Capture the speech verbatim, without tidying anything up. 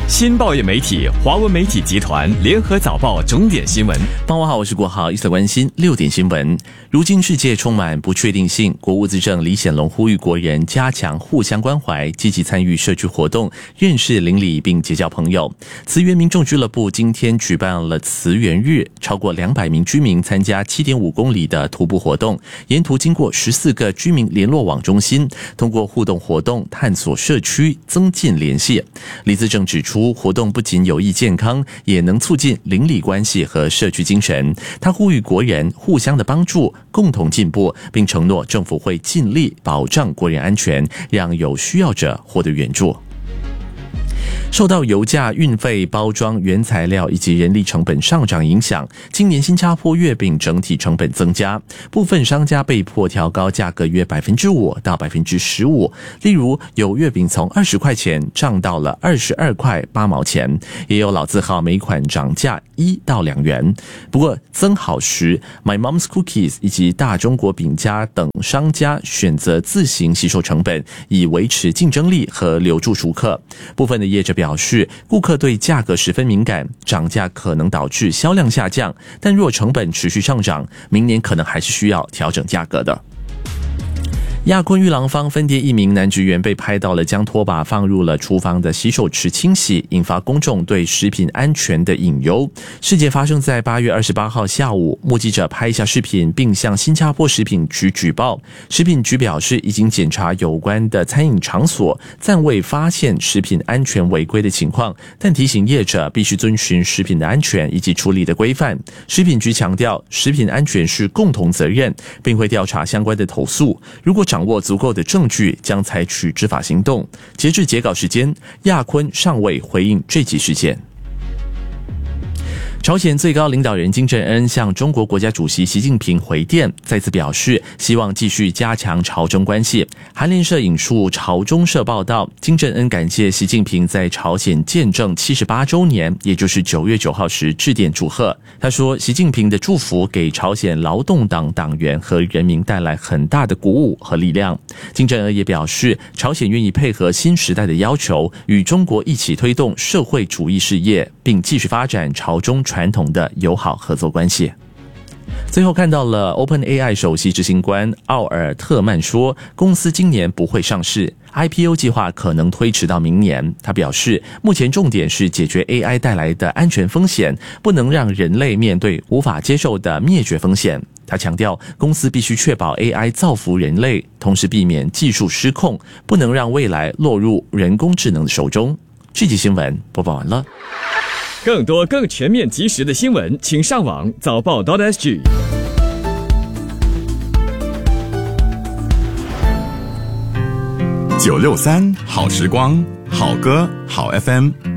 新报业媒体华文媒体集团联合早报钟点新闻。 傍晚好，我是国豪，一起来关心六点新闻。如今世界充满不确定性，国务资政李显龙呼吁国人加强互相关怀，积极参与社区活动，认识邻里并结交朋友。慈园民众俱乐部今天举办了慈园日，超过两百名居民参加 七点五公里的徒步活动，沿途经过十四个居民联络网中心，通过互动活动探索社区，增进联系。李资政指出，活动不仅有益健康，也能促进邻里关系和社区精神。他呼吁国人互相的帮助，共同进步，并承诺政府会尽力保障国人安全，让有需要者获得援助。受到油价、运费、包装、原材料以及人力成本上涨影响，今年新加坡月饼整体成本增加，部分商家被迫调高价格约 百分之五 到 百分之十五。 例如有月饼从二十块钱涨到了二十二块八毛钱，也有老字号每款涨价一到两元。不过增好时、My Mom's Cookies 以及大中国饼家等商家选择自行吸收成本，以维持竞争力和留住熟客。部分的业者表示，顾客对价格十分敏感，涨价可能导致销量下降，但若成本持续上涨，明年可能还是需要调整价格的。亚坤玉郎坊分店一名男职员被拍到了将拖把放入了厨房的洗手池清洗，引发公众对食品安全的隐忧。事件发生在八月二十八号下午，目击者拍下视频并向新加坡食品局举报。食品局表示已经检查有关的餐饮场所，暂未发现食品安全违规的情况，但提醒业者必须遵循食品的安全以及处理的规范。食品局强调，食品安全是共同责任，并会调查相关的投诉。如果掌握足够的证据，将采取执法行动。截至截稿时间，亚坤尚未回应这起事件。朝鲜最高领导人金正恩向中国国家主席习近平回电，再次表示希望继续加强朝中关系。韩联社引述朝中社报道，金正恩感谢习近平在朝鲜建政七十八周年，也就是九月九号时致电祝贺。他说，习近平的祝福给朝鲜劳动党党员和人民带来很大的鼓舞和力量。金正恩也表示，朝鲜愿意配合新时代的要求，与中国一起推动社会主义事业，并继续发展朝中传统的友好合作关系。最后看到了 OpenAI 首席执行官奥尔特曼说，公司今年不会上市， I P O 计划可能推迟到明年。他表示，目前重点是解决 A I 带来的安全风险，不能让人类面对无法接受的灭绝风险。他强调，公司必须确保 A I 造福人类，同时避免技术失控，不能让未来落入人工智能的手中。这集新闻播报完了。 更多更全面及时的新闻，请上网早报 .sg。 九六三好时光，好歌好 F M。